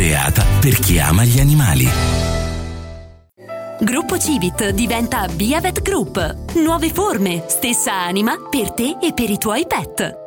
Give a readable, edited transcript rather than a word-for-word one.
creata per chi ama gli animali. Gruppo Civit diventa Via Vet Group. Nuove forme, stessa anima per te e per i tuoi pet.